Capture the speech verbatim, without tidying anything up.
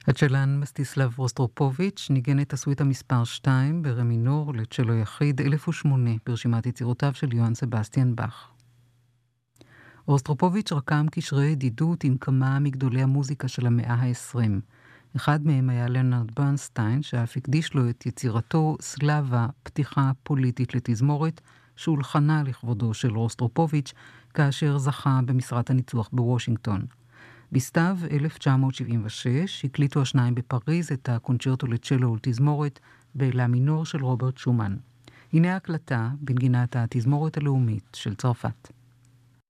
הצ'לן מסטיסלב רוסטרופוביץ' ניגן את הסוויטה מספר שתיים ברמינור לצ'לו יחיד אלף ושמונה ברשימת יצירותיו של יוהאן סבסטיאן באך. רוסטרופוביץ' רקם קשרי ידידות עם כמה מגדולי המוזיקה של המאה ה-עשרים. אחד מהם היה לנרד ברנסטיין, שאף הקדיש לו את יצירתו סלאבה, פתיחה פוליטית לתזמורת, שהולחנה לכבודו של רוסטרופוביץ' כאשר זכה במשרת הניצוח בוושינגטון. בסתיו אלף תשע מאות שבעים ושש הקליטו השניים בפריז את הקונצ'רטו לצ'לו ולתזמורת בלה מינור של רוברט שומן. הנה ההקלטה בנגינת התזמורת הלאומית של צרפת.